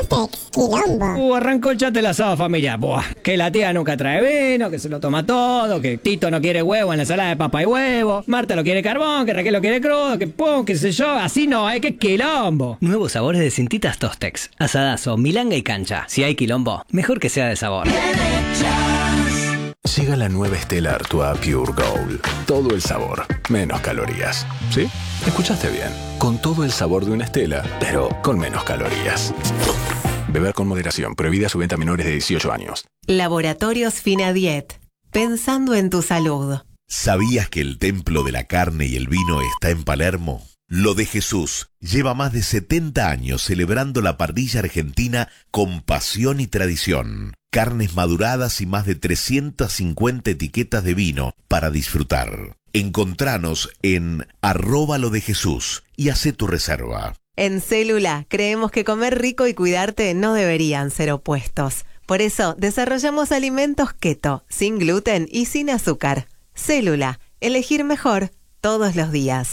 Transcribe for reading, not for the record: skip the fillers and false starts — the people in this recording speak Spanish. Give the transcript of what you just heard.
Totex, quilombo. Arrancó el chat del asado familiar. Buah, que la tía nunca trae vino, que se lo toma todo, que Tito no quiere huevo en la ensalada de papa y huevo, Marta lo quiere carbón, que Raquel lo quiere crudo, que pum, qué sé yo. Así no, que quilombo. Nuevos sabores de Cintitas Tostex. Asadazo, milanga y cancha. Si hay quilombo, mejor que sea de sabor. Llega la nueva Stellar Artois Pure Gold. Todo el sabor, menos calorías. ¿Sí? Escuchaste bien. Con todo el sabor de una Stella, pero con menos calorías. Beber con moderación. Prohibida su venta a menores de 18 años. Laboratorios Finadiet. Pensando en tu salud. ¿Sabías que el templo de la carne y el vino está en Palermo? Lo de Jesús lleva más de 70 años celebrando la parrilla argentina con pasión y tradición. Carnes maduradas y más de 350 etiquetas de vino para disfrutar. Encontranos en @lodejesús y hacé tu reserva. En Célula creemos que comer rico y cuidarte no deberían ser opuestos. Por eso desarrollamos alimentos keto, sin gluten y sin azúcar. Célula, elegir mejor todos los días.